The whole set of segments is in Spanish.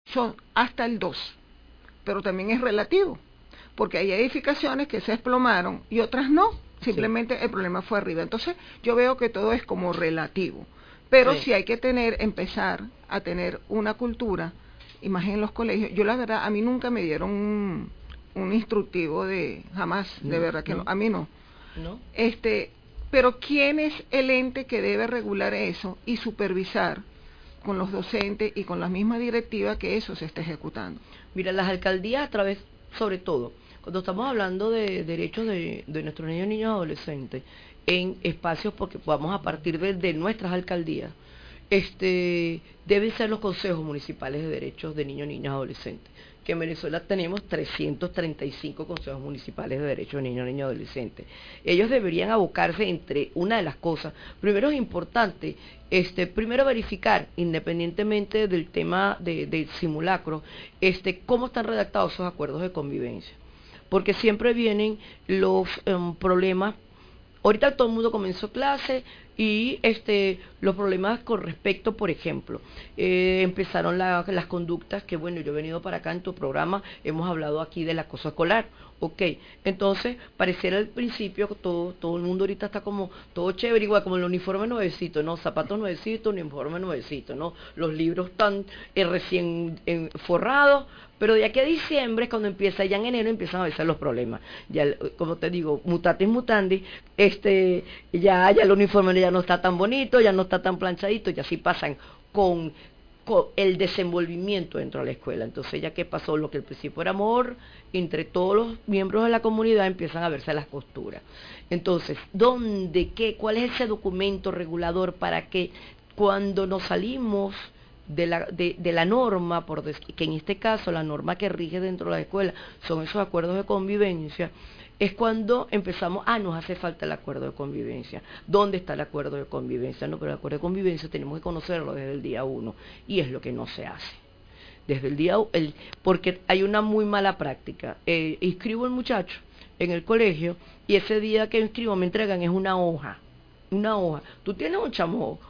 son hasta el 2, pero también es relativo, porque hay edificaciones que se desplomaron y otras no, simplemente sí. El problema fue arriba. Entonces yo veo que todo es como relativo, pero sí hay que empezar a tener una cultura, imagen en los colegios. Yo la verdad, a mí nunca me dieron un instructivo jamás, de verdad que no, a mí no. ¿No? Pero ¿quién es el ente que debe regular eso y supervisar con los docentes y con la misma directiva que eso se esté ejecutando? Mira, las alcaldías a través, sobre todo, cuando estamos hablando de derechos de nuestros niños, niños y adolescentes, en espacios, porque vamos a partir de nuestras alcaldías, deben ser los consejos municipales de derechos de niños, niñas y adolescentes, que en Venezuela tenemos 335 consejos municipales de derechos de niños, niñas y adolescentes. Ellos deberían abocarse entre una de las cosas. Primero es importante, primero verificar, independientemente del tema del simulacro, cómo están redactados esos acuerdos de convivencia. Porque siempre vienen los problemas. Ahorita todo el mundo comenzó clase y los problemas con respecto, por ejemplo, empezaron las conductas que, bueno, yo he venido para acá en tu programa, hemos hablado aquí del acoso escolar, ok, entonces pareciera al principio que todo el mundo ahorita está como todo chévere, igual como el uniforme nuevecito, ¿no? Zapatos nuevecitos, uniforme nuevecito, ¿no? Los libros están recién forrados, pero de aquí a diciembre es cuando empieza, ya en enero empiezan a veces los problemas. Ya, como te digo, mutatis mutandis, ya el uniforme ya no está tan bonito, ya no está tan planchadito, y así pasan con el desenvolvimiento dentro de la escuela. Entonces, ya que pasó lo que al principio era amor, entre todos los miembros de la comunidad empiezan a verse las costuras. Entonces, cuál es ese documento regulador para que cuando nos salimos de la norma, que en este caso la norma que rige dentro de la escuela son esos acuerdos de convivencia, es cuando empezamos, nos hace falta el acuerdo de convivencia. ¿Dónde está el acuerdo de convivencia? No, pero el acuerdo de convivencia tenemos que conocerlo desde el día 1, y es lo que no se hace. Desde el día, porque hay una muy mala práctica. Inscribo al muchacho en el colegio, y ese día que inscribo me entregan es una hoja. Tú tienes un chamo,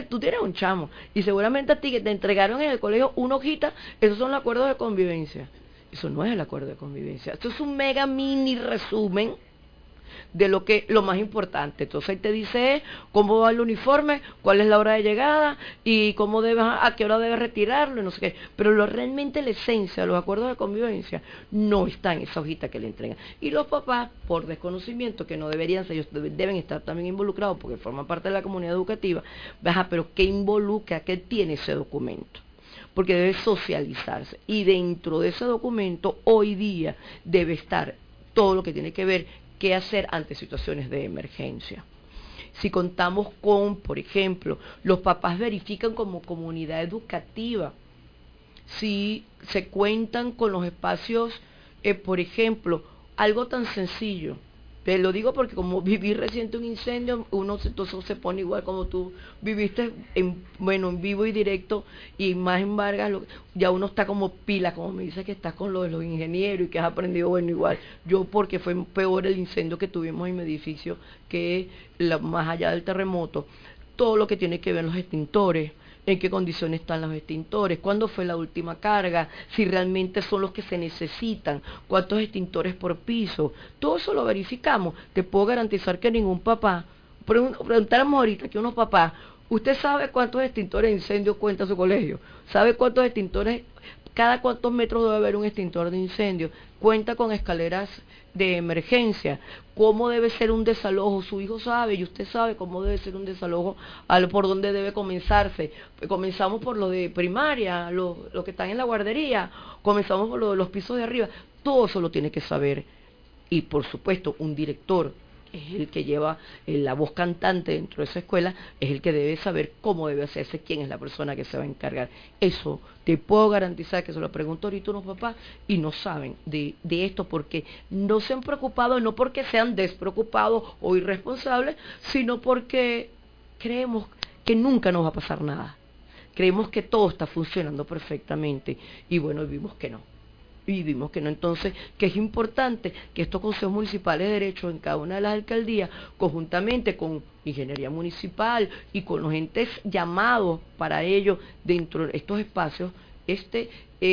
y seguramente a ti que te entregaron en el colegio una hojita, esos son los acuerdos de convivencia. Eso no es el acuerdo de convivencia. Esto es un mega mini resumen de lo más importante. Entonces ahí te dice cómo va el uniforme, cuál es la hora de llegada y a qué hora debes retirarlo, y no sé qué. Pero realmente la esencia de los acuerdos de convivencia no está en esa hojita que le entregan. Y los papás, por desconocimiento, que no deberían ser, ellos deben estar también involucrados porque forman parte de la comunidad educativa. Pero ¿qué involucra? ¿Qué tiene ese documento? Porque debe socializarse, y dentro de ese documento hoy día debe estar todo lo que tiene que ver qué hacer ante situaciones de emergencia. Si contamos con, por ejemplo, los papás verifican como comunidad educativa, si se cuentan con los espacios, por ejemplo, algo tan sencillo. Te lo digo porque como viví reciente un incendio, entonces se pone igual como tú viviste en vivo y directo, y más en Vargas, ya uno está como pila, como me dices que estás con lo de los ingenieros y que has aprendido, igual. Yo porque fue peor el incendio que tuvimos en mi edificio que más allá del terremoto. Todo lo que tiene que ver los extintores, en qué condiciones están los extintores, cuándo fue la última carga, si realmente son los que se necesitan, cuántos extintores por piso, todo eso lo verificamos. Te puedo garantizar que ningún papá, preguntáramos ahorita que unos papás, ¿usted sabe cuántos extintores de incendio cuenta su colegio? ¿Sabe cuántos extintores, cada cuántos metros debe haber un extintor de incendio? ¿Cuenta con escaleras de emergencia? ¿Cómo debe ser un desalojo? Su hijo sabe y usted sabe cómo debe ser un desalojo, por dónde debe comenzarse. Comenzamos por lo de primaria, lo que están en la guardería, comenzamos por lo de los pisos de arriba. Todo eso lo tiene que saber. Y por supuesto, un director es el que lleva la voz cantante dentro de esa escuela, es el que debe saber cómo debe hacerse, quién es la persona que se va a encargar. Eso te puedo garantizar que se lo pregunto ahorita a unos papás y no saben de esto porque no se han preocupado, no porque sean despreocupados o irresponsables, sino porque creemos que nunca nos va a pasar nada. Creemos que todo está funcionando perfectamente y bueno, vimos que no. Entonces, que es importante que estos consejos municipales de derechos en cada una de las alcaldías, conjuntamente con ingeniería municipal y con los entes llamados para ello dentro de estos espacios,